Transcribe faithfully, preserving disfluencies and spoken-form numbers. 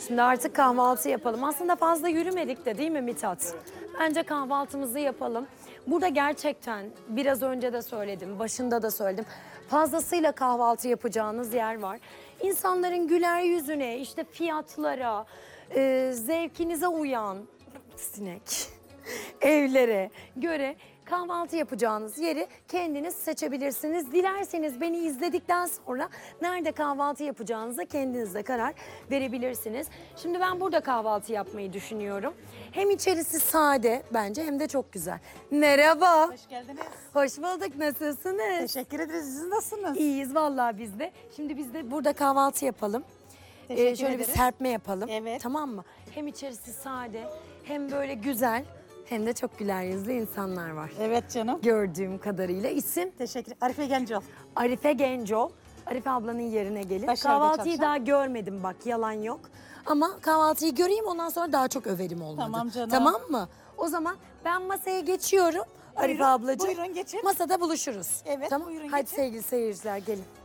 Şimdi artık kahvaltı yapalım. Aslında fazla yürümedik de değil mi Mithat? Bence kahvaltımızı yapalım. Burada gerçekten biraz önce de söyledim, başında da söyledim. Fazlasıyla kahvaltı yapacağınız yer var. İnsanların güler yüzüne, işte fiyatlara, e, zevkinize uyan sinek evlere göre kahvaltı yapacağınız yeri kendiniz seçebilirsiniz. Dilerseniz beni izledikten sonra nerede kahvaltı yapacağınıza kendiniz de karar verebilirsiniz. Şimdi ben burada kahvaltı yapmayı düşünüyorum. Hem içerisi sade bence hem de çok güzel. Merhaba. Hoş geldiniz. Hoş bulduk. Nasılsınız? Teşekkür ederiz. Siz nasılsınız? İyiyiz vallahi biz de. Şimdi biz de burada kahvaltı yapalım. Teşekkür Ee, şöyle ederiz. bir serpme yapalım. Evet. Tamam mı? Hem içerisi sade hem böyle güzel hem de çok güler yüzlü insanlar var. Evet canım. Gördüğüm kadarıyla. İsim Teşekkür. Arife Gencol. Arife Genco. Arife ablanın yerine gelin. Başarılı Kahvaltıyı çalışan. daha görmedim bak, yalan yok. Ama kahvaltıyı göreyim, ondan sonra daha çok överim olmadı. Tamam canım. Tamam mı? O zaman ben masaya geçiyorum. Arife Buyurun, ablacığım. buyurun geçin. Masada buluşuruz. Evet, Tamam. buyurun Hadi geçin. sevgili seyirciler gelin.